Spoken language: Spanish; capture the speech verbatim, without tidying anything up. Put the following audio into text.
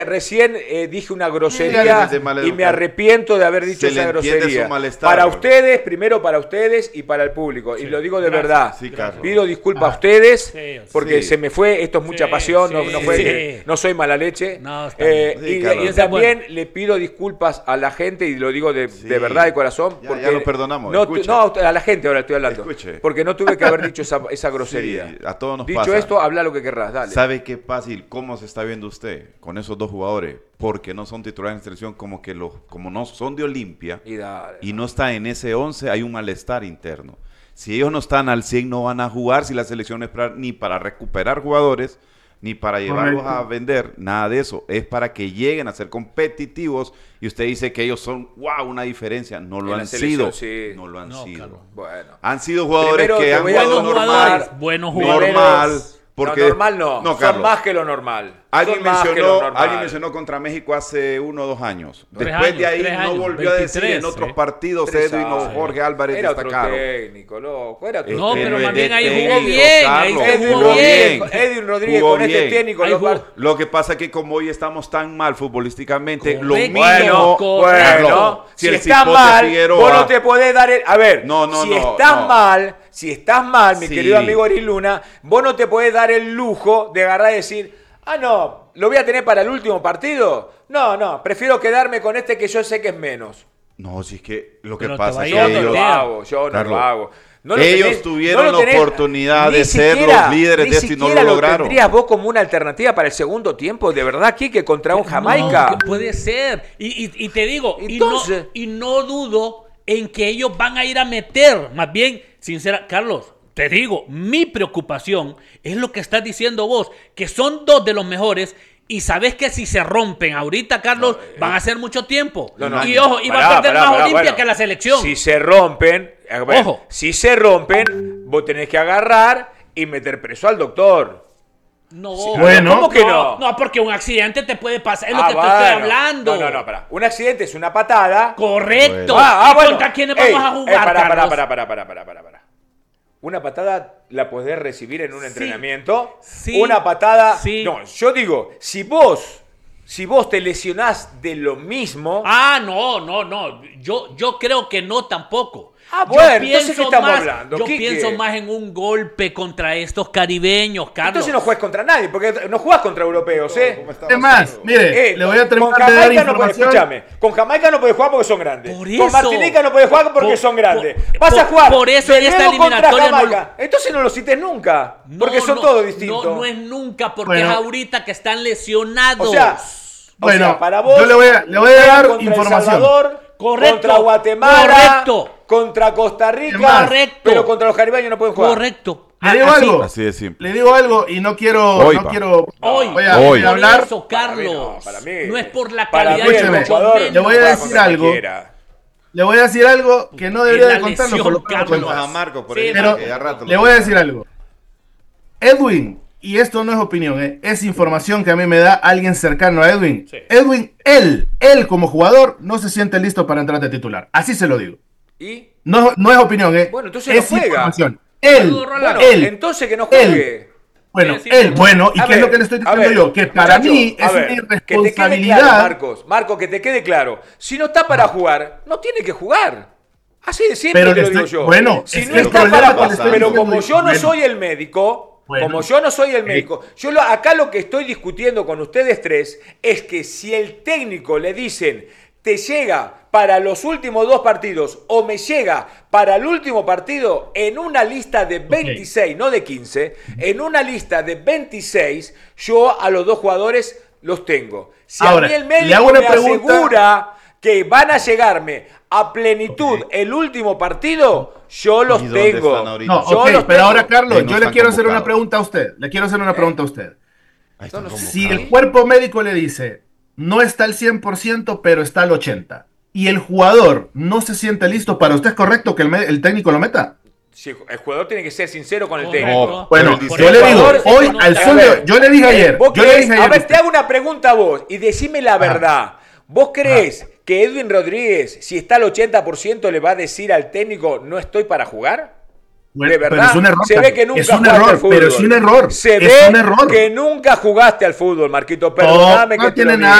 Recién eh, dije una grosería y me arrepiento de haber dicho esa grosería. Para ustedes, primero para ustedes y para el público. Sí. Y lo digo de Gracias. verdad. Sí, Pido disculpas ah. a ustedes sí, porque sí. se me fue, esto es mucha sí, pasión, sí, no, no, fue, sí. que, no soy mala leche. No, eh, sí, y, y también bueno. le pido disculpas a la gente y lo digo de, sí. de verdad, de corazón. Ya, porque ya lo perdonamos. No, no, a la gente ahora estoy hablando. Escuche. Porque no tuve que haber dicho esa, esa grosería. Sí, a todos nos Dicho pasa. esto, habla lo que querrás, dale. ¿Sabe qué fácil? ¿Cómo se está viendo usted con esos dos jugadores? Porque no son titulares en selección, como que los, como no son de Olimpia y, dale, y no está en ese once, hay un malestar interno. Si ellos no están al cien, no van a jugar. Si la selección es para, ni para recuperar jugadores, ni para llevarlos Correcto. a vender, nada de eso. Es para que lleguen a ser competitivos. Y usted dice que ellos son, wow, una diferencia. No lo en han sido. Sí. No lo han no, sido. Claro. Bueno. Han sido jugadores Primero, que han jugado normal. Buenos jugadores. Normal. Porque, no, normal no, no son más que lo normal. Alguien mencionó, alguien mencionó contra México hace uno o dos años. Tres Después años, de ahí no años, volvió veintitrés, a decir en otros ¿eh? partidos Edwin o Jorge Álvarez era destacaron. Otro técnico, loco, era otro no, técnico. pero más bien ahí jugó bien. Ahí jugó bien. Edwin Rodríguez con bien. este técnico. Lo, lo que pasa es que como hoy estamos tan mal futbolísticamente, Correcto. lo Bueno, mismo... bueno si, si estás mal, Figueroa, vos no te podés dar el... A ver, no, no, si no, estás no. mal, si estás mal, mi sí. querido amigo Eri Luna, vos no te podés dar el lujo de agarrar y decir... Ah, no, ¿lo voy a tener para el último partido? No, no, prefiero quedarme con este que yo sé que es menos. No, si es que lo que Pero pasa es que yo ellos... no lo hago, yo no Carlos, lo hago. No lo ellos tenés, tuvieron no la oportunidad de siquiera, ser los líderes de esto y no lo lograron. ¿Lo tendrías vos como una alternativa para el segundo tiempo? ¿De verdad, Quique, contra un Jamaica? No, puede ser. Y, y, y te digo, Entonces, y, no, y no dudo en que ellos van a ir a meter, más bien, sincera, Carlos, te digo, mi preocupación es lo que estás diciendo vos, que son dos de los mejores y sabes que si se rompen ahorita, Carlos, no, eh, van a ser mucho tiempo. No, no, y ojo, y va a perder pará, más pará, Olimpia bueno, que la selección. Si se rompen, bueno, ojo, si se rompen, vos tenés que agarrar y meter preso al doctor. No, sí, bueno, ¿cómo que no? No, porque un accidente te puede pasar, es lo ah, que bueno. te estoy hablando. No, no, no, pará. Un accidente es una patada. Correcto. Bueno. Ah, ah, ¿Y bueno. contra quiénes Ey, vamos a jugar, ey, pará, Carlos? pará, pará, pará, pará, pará, pará. Una patada la podés recibir en un sí, entrenamiento. Sí, una patada... Sí. No, yo digo, si vos, si vos te lesionás de lo mismo... Ah, no, no, no. Yo, yo creo que no tampoco. Ah, bueno, yo entonces ¿qué estamos más, hablando? Yo Quique? pienso más en un golpe contra estos caribeños, Carlos. Entonces no juegas contra nadie, porque no jugás contra europeos, ¿eh? Es más, mire, eh, le voy a terminar de dar información. No puede, escúchame, con Jamaica no puedes jugar porque son grandes. Por eso, con Martinica no puedes jugar porque por, son grandes. Por, Vas a jugar por eso en esta eliminatoria no lo... Entonces no lo cites nunca, porque no, son no, todos distintos. No, no es nunca, porque bueno, es ahorita que están lesionados. O sea, bueno, o sea, para vos, yo le voy a, le voy a dar información. Salvador, correcto, contra Guatemala, correcto, contra Costa Rica, correcto, pero contra los caribeños no pueden jugar. Correcto. Le digo así, algo. Así de simple. Le digo algo y no quiero, hoy, no quiero. Hoy, voy a, hoy. voy a hablar. Por eso, Carlos. Para mí, no, para mí, no es por la para calidad mí, del jugador. Le voy a decir algo. Le voy a decir algo que no debería de contarlo por lo que a Marco por sí, pero le voy a decir algo. Edwin, y esto no es opinión, ¿eh? Es información que a mí me da alguien cercano a Edwin. Sí. Edwin, él, él como jugador no se siente listo para entrar de titular. Así se lo digo. ¿Y? No, no es opinión, ¿eh? Bueno, entonces es no juega. Información. Él, bueno, él, entonces que no juegue. Él. Bueno, sí, él, bueno, ¿y a qué ver, es lo que le estoy diciendo ver, yo? Que para muchacho, mí es ver, una irresponsabilidad. Que te quede claro, Marcos, Marcos, que te quede claro. Si no está para jugar, no tiene que jugar. Así de simple pero te lo estoy, digo yo. Bueno, si no está para jugar, pero como yo no bueno. soy el médico, bueno. como yo no soy el médico, yo lo, acá lo que estoy discutiendo con ustedes tres es que si el técnico le dicen te llega para los últimos dos partidos o me llega para el último partido en una lista de veintiséis, okay. no de quince, en una lista de veintiséis, yo a los dos jugadores los tengo. Si Ahora, a mí el médico me pregunta... asegura que van a llegarme a plenitud okay. el último partido, yo los tengo. No, yo okay, los pero tengo. ahora, Carlos, no yo le quiero hacer una convocados. pregunta a usted. Le quiero hacer una pregunta a usted. No si el cuerpo médico le dice, no está al cien por ciento, pero está al ochenta por ciento, y el jugador no se siente listo, ¿para usted es correcto que el, el técnico lo meta? Sí, el jugador tiene que ser sincero con el no, técnico. No, bueno, yo le digo, hoy no, al sol de, yo le dije ayer, ¿Vos yo crees, le dije ayer a ver, te hago una pregunta a vos y decime la verdad. ¿Vos crees ah. que Edwin Rodríguez, si está al ochenta por ciento, le va a decir al técnico, no estoy para jugar? Bueno, de verdad, es un error, se ve que nunca es un error, al fútbol. Pero es un error. Se es ve un error. que nunca jugaste al fútbol, Marquito. Perdóname no, que no tiene te lo nada